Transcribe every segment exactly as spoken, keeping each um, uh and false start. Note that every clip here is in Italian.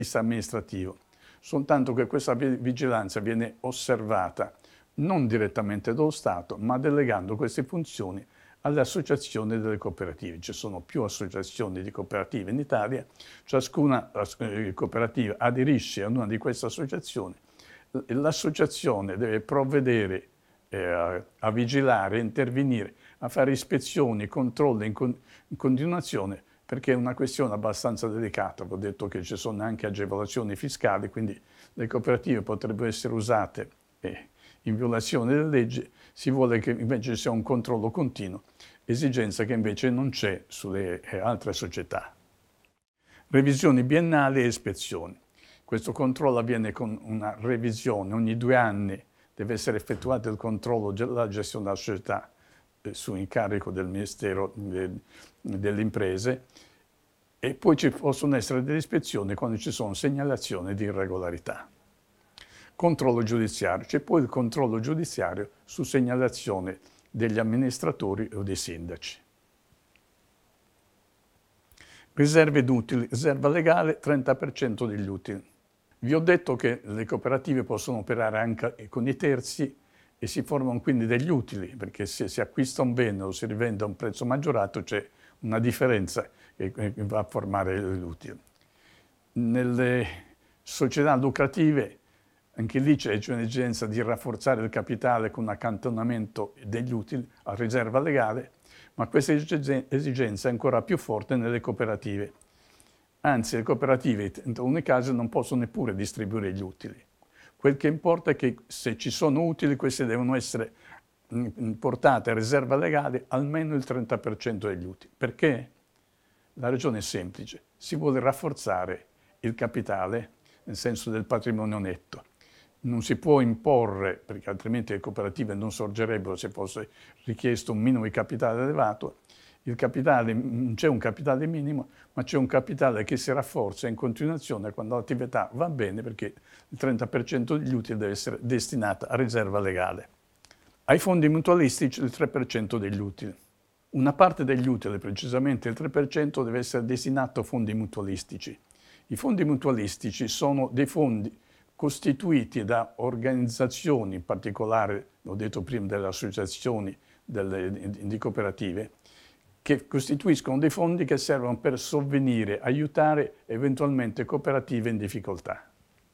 amministrativo, soltanto che questa vigilanza viene osservata non direttamente dallo Stato, ma delegando queste funzioni alle associazioni delle cooperative. Ci sono più associazioni di cooperative in Italia, ciascuna eh, cooperativa aderisce a una di queste associazioni. L'associazione deve provvedere eh, a, a vigilare, a intervenire, a fare ispezioni, controlli in, con, in continuazione, perché è una questione abbastanza delicata. Vi ho detto che ci sono anche agevolazioni fiscali, quindi le cooperative potrebbero essere usate eh, in violazione delle leggi. Si vuole che invece sia un controllo continuo, esigenza che invece non c'è sulle eh, altre società. Revisioni biennali e ispezioni. Questo controllo avviene con una revisione, ogni due anni deve essere effettuato il controllo della gestione della società eh, su incarico del Ministero de, delle Imprese, e poi ci possono essere delle ispezioni quando ci sono segnalazioni di irregolarità. Controllo giudiziario, c'è poi il controllo giudiziario su segnalazione degli amministratori o dei sindaci. Riserve d'utili, riserva legale trenta per cento degli utili. Vi ho detto che le cooperative possono operare anche con i terzi e si formano quindi degli utili, perché se si acquista un bene o si rivende a un prezzo maggiorato c'è una differenza che va a formare l'utile. Nelle società lucrative anche lì c'è un'esigenza di rafforzare il capitale con un accantonamento degli utili a riserva legale, ma questa esigenza è ancora più forte nelle cooperative. Anzi, le cooperative in alcuni casi non possono neppure distribuire gli utili. Quel che importa è che se ci sono utili, questi devono essere portate a riserva legale almeno il trenta per cento degli utili. Perché? La ragione è semplice. Si vuole rafforzare il capitale nel senso del patrimonio netto. Non si può imporre, perché altrimenti le cooperative non sorgerebbero se fosse richiesto un minimo di capitale elevato. Il capitale, non c'è un capitale minimo, ma c'è un capitale che si rafforza in continuazione quando l'attività va bene, perché il trenta per cento degli utili deve essere destinato a riserva legale. Ai fondi mutualistici il tre per cento degli utili. Una parte degli utili, precisamente il tre per cento, deve essere destinato a fondi mutualistici. I fondi mutualistici sono dei fondi costituiti da organizzazioni, in particolare, l'ho detto prima, delle associazioni delle, di, di cooperative, che costituiscono dei fondi che servono per sovvenire, aiutare eventualmente cooperative in difficoltà.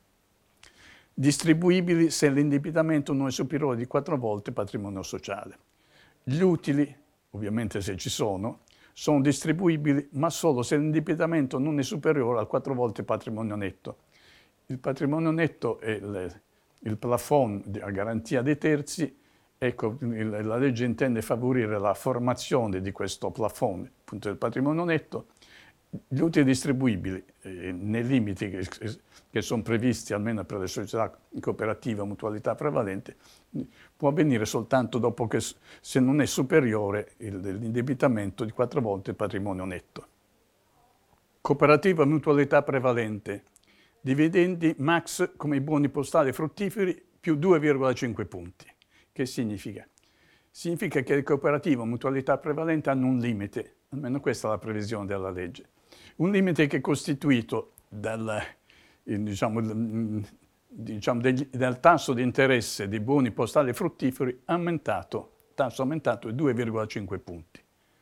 Distribuibili se l'indebitamento non è superiore di quattro volte il patrimonio sociale. Gli utili, ovviamente se ci sono, sono distribuibili, ma solo se l'indebitamento non è superiore a quattro volte il patrimonio netto. Il patrimonio netto è il, il plafond a garanzia dei terzi. Ecco, il, la legge intende favorire la formazione di questo plafond, appunto del patrimonio netto. Gli utili distribuibili, eh, nei limiti che, che sono previsti almeno per le società cooperative a mutualità prevalente, può avvenire soltanto dopo che, se non è superiore l'indebitamento di quattro volte il patrimonio netto. Cooperativa a mutualità prevalente. Dividendi max come i buoni postali fruttiferi più due virgola cinque punti. Che significa? Significa che le cooperative a mutualità prevalente hanno un limite, almeno questa è la previsione della legge. Un limite che è costituito dal, diciamo, diciamo, degli, dal tasso di interesse dei buoni postali fruttiferi aumentato, tasso aumentato di due virgola cinque punti.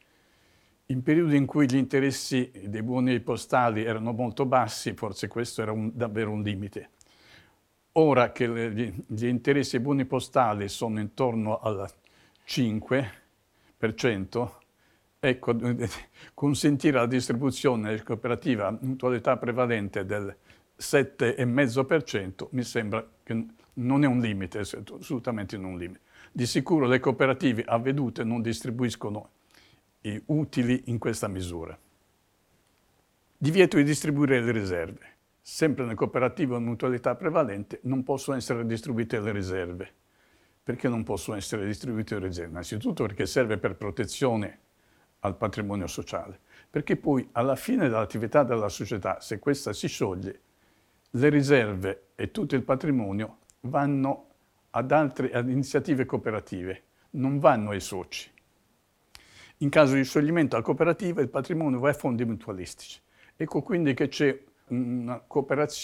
In periodi in cui gli interessi dei buoni postali erano molto bassi, forse questo era un, davvero un limite. Ora che le, gli, gli interessi dei buoni postali sono intorno al cinque per cento, ecco, consentire la distribuzione della cooperativa a mutualità prevalente del sette virgola cinque per cento mi sembra che non è un limite, assolutamente non un limite. Di sicuro le cooperative avvedute non distribuiscono i utili in questa misura. Divieto di distribuire le riserve. Sempre nelle cooperative a mutualità prevalente non possono essere distribuite le riserve. Perché non possono essere distribuite le riserve? Innanzitutto perché serve per protezione al patrimonio sociale, perché poi alla fine dell'attività della società, se questa si scioglie, le riserve e tutto il patrimonio vanno ad altre ad iniziative cooperative, non vanno ai soci. In caso di scioglimento della cooperativa il patrimonio va ai fondi mutualistici. Ecco quindi che c'è una cooperazione